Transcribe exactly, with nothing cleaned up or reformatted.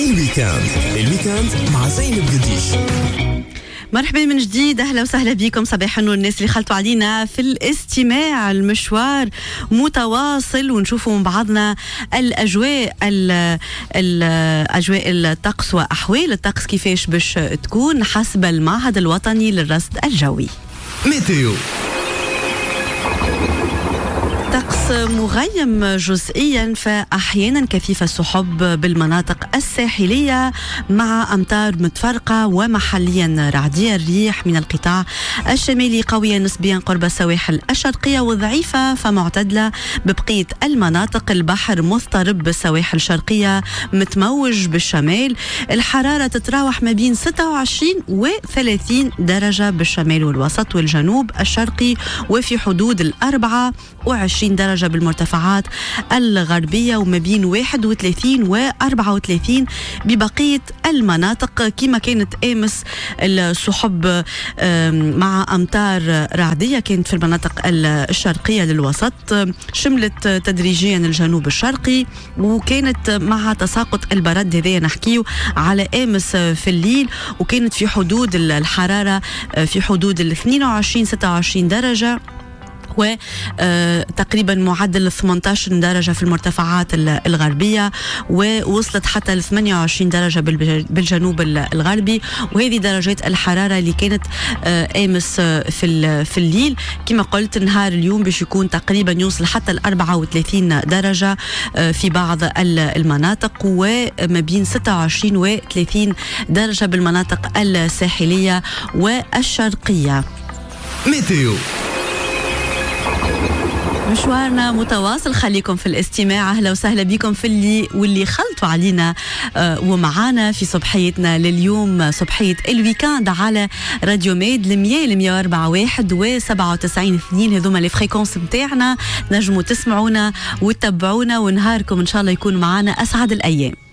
الويكاند الويكاند مع زينب قديش. مرحبا من جديد، اهلا وسهلا بكم. صباح النور الناس اللي خلطوا علينا في الاستماع. المشوار متواصل ونشوفوا من بعضنا الاجواء الاجواء الطقس واحوال الطقس كيفاش باش تكون حسب المعهد الوطني للرصد الجوي. ميتيو. طقس مغيم جزئيا، فأحيانا كثيف السحب بالمناطق الساحلية مع أمطار متفرقة ومحليا رعدية. الريح من القطاع الشمالي قوية نسبيا قرب السواحل الشرقية وضعيفة فمعتدلة ببقية المناطق. البحر مضطرب بالسواحل الشرقية متموج بالشمال. الحرارة تتراوح ما بين ستة وعشرين و ثلاثين درجة بالشمال والوسط والجنوب الشرقي، وفي حدود الأربعة وعشرين درجة بالمرتفعات الغربية، وما بين واحد وثلاثين و أربعة وثلاثين ببقية المناطق. كما كانت أمس السحب مع أمطار رعدية كانت في المناطق الشرقية للوسط، شملت تدريجيا الجنوب الشرقي، وكانت مع تساقط البرد. هذا نحكيه على أمس في الليل، وكانت في حدود الحرارة في حدود ال اثنين وعشرين ستة وعشرين درجة، وتقريبا معدل ثمانية عشر درجة في المرتفعات الغربية، ووصلت حتى ل ثمانية وعشرين درجة بالجنوب الغربي. وهذه درجات الحرارة اللي كانت أمس في في الليل. كما قلت نهار اليوم باش يكون تقريبا يوصل حتى ل أربعة وثلاثين درجة في بعض المناطق، وما بين ستة وعشرين و ثلاثين درجة بالمناطق الساحلية والشرقية. ميتيو. مشوارنا متواصل، خليكم في الاستماع. أهلا وسهلا بكم في اللي واللي خلطوا علينا آه ومعانا في صبحيتنا لليوم، صبحية الويكاند على راديو ميد المية المية وأربعة واحد وسبعة وتسعين اثنين. هذوما لي فريكونس متاعنا، نجموا تسمعونا وتتبعونا، ونهاركم إن شاء الله يكون معانا أسعد الأيام.